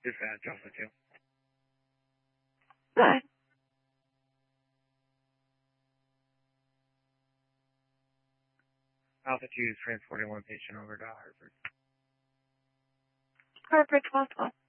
Dispatch, Alpha 2. Good. Alpha 2 is transporting one patient over to Hartford. Hartford 1212.